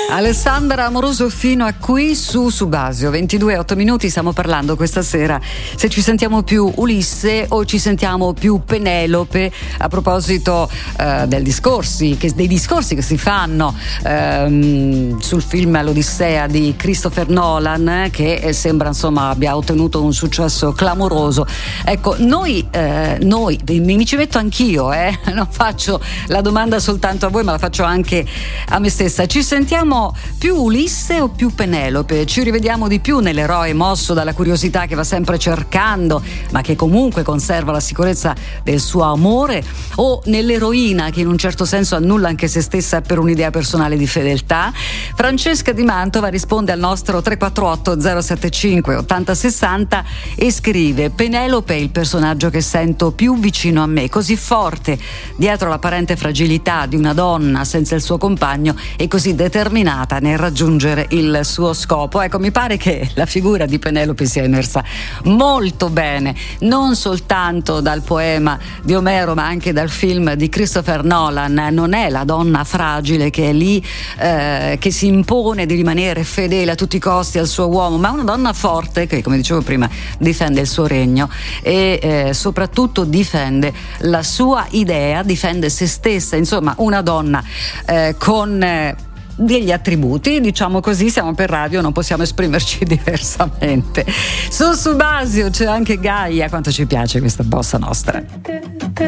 Alessandra Amoroso fino a qui su Subasio 22:08. Stiamo parlando questa sera se ci sentiamo più Ulisse o ci sentiamo più Penelope, a proposito dei discorsi che si fanno sul film L'Odissea di Christopher Nolan, che sembra insomma abbia ottenuto un successo clamoroso. Ecco, noi mi ci metto anch'io, non faccio la domanda soltanto a voi, ma la faccio anche a me stessa. Ci sentiamo più Ulisse o più Penelope? Ci rivediamo di più nell'eroe mosso dalla curiosità, che va sempre cercando ma che comunque conserva la sicurezza del suo amore, o nell'eroina che in un certo senso annulla anche se stessa per un'idea personale di fedeltà? Francesca di Mantova risponde al nostro 348 075 8060 e scrive: Penelope è il personaggio che sento più vicino a me, così forte dietro l'apparente fragilità di una donna senza il suo compagno e così determinata nel raggiungere il suo scopo. Ecco, mi pare che la figura di Penelope sia emersa molto bene, non soltanto dal poema di Omero ma anche dal film di Christopher Nolan. Non è la donna fragile che è lì che si impone di rimanere fedele a tutti i costi al suo uomo, ma una donna forte che, come dicevo prima, difende il suo regno e soprattutto difende la sua idea, difende se stessa, insomma una donna con degli attributi, diciamo così. Siamo per radio, non possiamo esprimerci diversamente. Su Subasio c'è anche Gaia. Quanto ci piace questa bossa nostra.